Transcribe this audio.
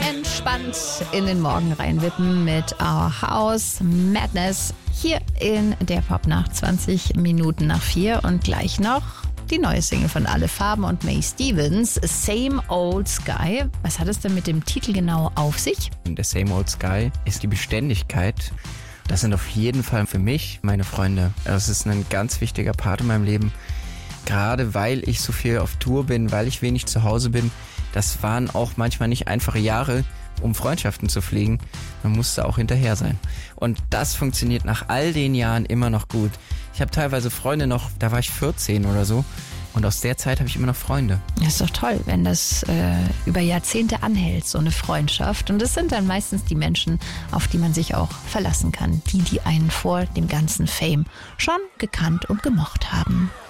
entspannt in den Morgen reinwippen mit Our House Madness hier in der Popnacht 20 Minuten nach 4 und gleich noch die neue Single von Alle Farben und May Stevens, Same Old Sky. Was hat es denn mit dem Titel genau auf sich? Der Same Old Sky ist die Beständigkeit. Das sind auf jeden Fall für mich meine Freunde. Das ist ein ganz wichtiger Part in meinem Leben. Gerade weil ich so viel auf Tour bin, weil ich wenig zu Hause bin. Das waren auch manchmal nicht einfache Jahre, um Freundschaften zu pflegen. Man musste auch hinterher sein. Und das funktioniert nach all den Jahren immer noch gut. Ich habe teilweise Freunde noch, da war ich 14 oder so. Und aus der Zeit habe ich immer noch Freunde. Das ist doch toll, wenn das über Jahrzehnte anhält, so eine Freundschaft. Und das sind dann meistens die Menschen, auf die man sich auch verlassen kann. Die einen vor dem ganzen Fame schon gekannt und gemocht haben.